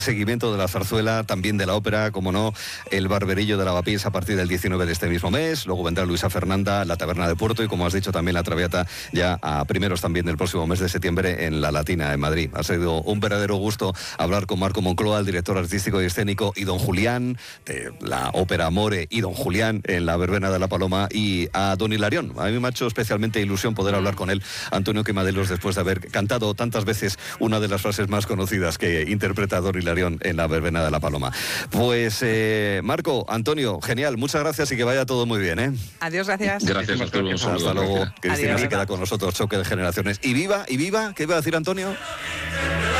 Seguimiento de la zarzuela, también de la ópera, como no, el Barberillo de Lavapiés a partir del 19 de este mismo mes. Luego vendrá Luisa Fernanda, la Taberna de Puerto y, como has dicho, también la Traviata ya a primeros también del próximo mes de septiembre en la Latina, en Madrid. Ha sido un verdadero gusto hablar con Marco Moncloa, el director artístico y escénico, y don Julián, de la ópera Amore, y don Julián en la Verbena de la Paloma, y a don Hilarión. A mí me ha hecho especialmente ilusión poder hablar con él, Antonio Quemadelos, después de haber cantado tantas veces una de las frases más conocidas que interpreta don Hilarión en la Verbena de la Paloma. Pues Marco, Antonio, genial, muchas gracias y que vaya todo muy bien, ¿eh? Adiós, gracias. Gracias, Arturo. Un saludo. Hasta luego. Cristina Adiós. se queda con nosotros, Choque de Generaciones. Y viva, ¿qué iba a decir Antonio?